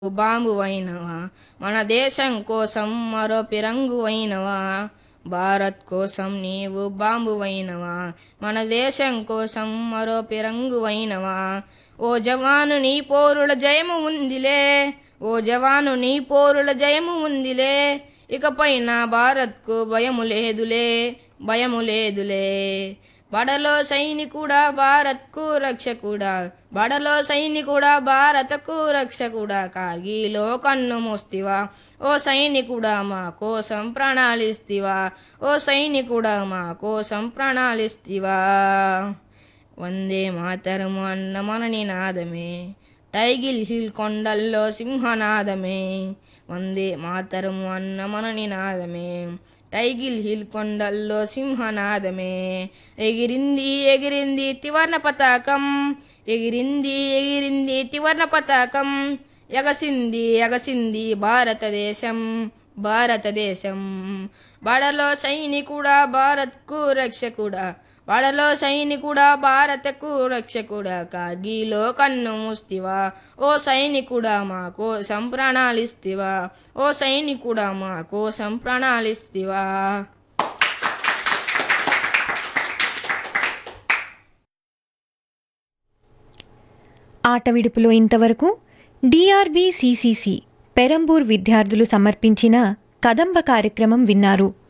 బాంబువైనవా మన దేశం కోసం మరో పిరంగువైనవా భారత్ కోసం నీవు బాంబువైనవా మన దేశం కోసం మరో పిరంగువైనవా ఓ జవాను నీ పోరుల జయము ఉందిలే ఓ జవాను నీ పోరుల జయము ఉందిలే ఇకపైన భారత్కు భయము లేదులే భయము లేదులే బడలో సైనికుడా భారత్కు రక్షకుడా బడలో సైనికుడా భారతకు రక్షకుడా కార్గిలో కన్ను మూస్తివా ఓ సైనికుడా మా కోసం ప్రణాళిస్తివా ఓ సైనికుడా మా కోసం ప్రణాళిస్తివా వందే మాతరము అన్న మన నినాదమే టైగిల్ హిల్ కొండల్లో సింహనాదమే వందే మాతరము అన్న మన నినాదమే టైగిల్ హిల్ కొండల్లో సింహనాదమే ఎగిరింది ఎగిరింది త్రివర్ణ పతాకం ఎగిరింది ఎగిరింది త్రివర్ణ పతాకం ఎగసింది ఎగసింది భారతదేశం భారతదేశం బడలో సైనికుడా భారత్కు రక్షకుడా బడలో సైనికుడా భారతకు రక్షకుడా కార్గిలో కన్ను మూస్తివా ఓ సైనికుడా మా కోసం ప్రణాళిస్తివా ఓ సైనికుడా మా కోసం ప్రణాళిస్తివా. ఆట విడుపులో ఇంతవరకు డిఆర్బి సిసిసి పెరంబూర్ విద్యార్థులు సమర్పించిన కదంబ కార్యక్రమం విన్నారు.